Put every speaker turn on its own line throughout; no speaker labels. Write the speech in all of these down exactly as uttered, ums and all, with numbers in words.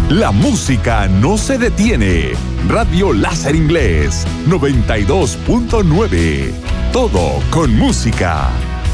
La música no se detiene. Radio Láser Inglés noventa y dos punto nueve. Todo con música.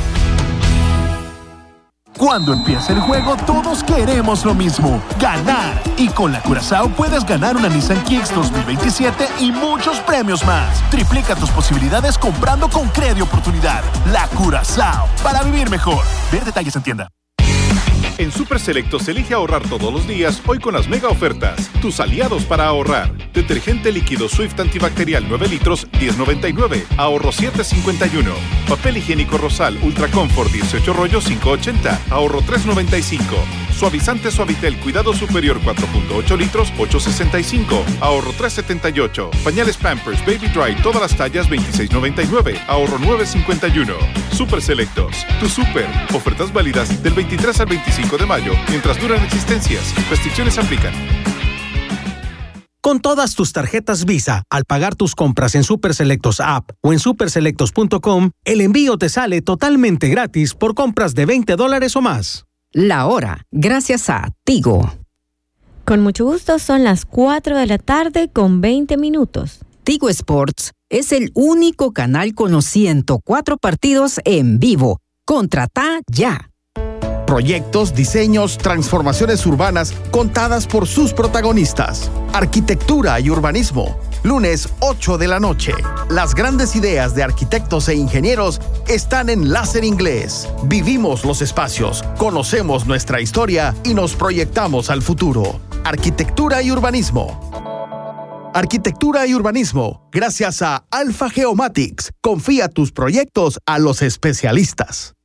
Cuando empieza el juego, todos queremos lo mismo, ganar. Y con la Curazao puedes ganar una Nissan Kicks dos mil veintisiete y muchos premios más. Triplica tus posibilidades comprando con Credi Oportunidad. La Curazao, para vivir mejor. Ver detalles en tienda.
En Super Selectos elige ahorrar todos los días, hoy con las mega ofertas. Tus aliados para ahorrar. Detergente líquido Swift antibacterial nueve litros, diez noventa y nueve. Ahorro siete cincuenta y uno. Papel higiénico Rosal Ultra Comfort dieciocho rollos, cinco ochenta. Ahorro tres noventa y cinco. Suavizante Suavitel Cuidado Superior cuatro punto ocho litros, ocho sesenta y cinco. Ahorro tres setenta y ocho. Pañales Pampers Baby Dry todas las tallas, veintiséis noventa y nueve. Ahorro nueve cincuenta y uno. Super Selectos. Tu super. Ofertas válidas del veintitrés al veinticinco de mayo, mientras duran existencias. Restricciones aplican.
Con todas tus tarjetas Visa, al pagar tus compras en Super Selectos App o en super selectos punto com, el envío te sale totalmente gratis por compras de veinte dólares o más.
La hora, gracias a Tigo.
Con mucho gusto, son las cuatro de la tarde con veinte minutos.
Tigo Sports es el único canal con los ciento cuatro partidos en vivo. Contrata ya.
Proyectos, diseños, transformaciones urbanas contadas por sus protagonistas. Arquitectura y urbanismo. Lunes ocho de la noche. Las grandes ideas de arquitectos e ingenieros están en Láser Inglés. Vivimos los espacios, conocemos nuestra historia y nos proyectamos al futuro. Arquitectura y urbanismo. Arquitectura y urbanismo. Gracias a Alpha Geomatics. Confía tus proyectos a los especialistas.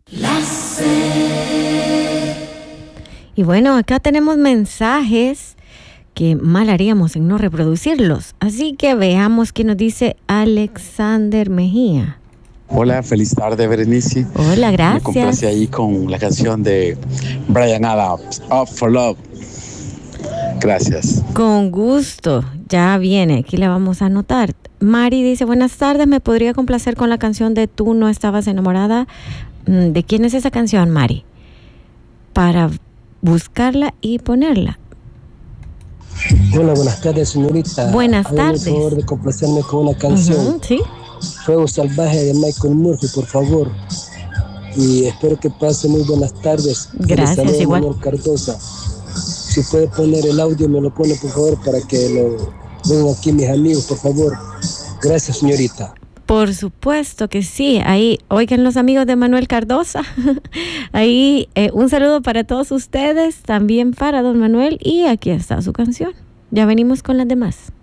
Y bueno, acá tenemos mensajes que mal haríamos en no reproducirlos. Así que veamos qué nos dice Alexander Mejía.
Hola, feliz tarde, Berenice.
Hola, gracias.
Me complace ahí con la canción de Bryan Adams, Up for Love. Gracias.
Con gusto. Ya viene, aquí le vamos a anotar. Mari dice, buenas tardes, ¿me podría complacer con la canción de Tú no estabas enamorada? ¿De quién es esa canción, Mari? Para buscarla y ponerla.
Hola, buenas tardes, señorita.
Buenas tardes.
Por favor de complacerme con una canción.
Uh-huh, ¿sí?
Fuego Salvaje de Michael Murphy, por favor. Y espero que pase muy buenas tardes.
Gracias, igual.
Manuel Cardosa. Si puede poner el audio, me lo pone, por favor, para que lo vean aquí mis amigos, por favor. Gracias, señorita.
Por supuesto que sí. Ahí, oigan los amigos de Manuel Cardosa. Ahí, eh, un saludo para todos ustedes, también para don Manuel. Y aquí está su canción. Ya venimos con las demás.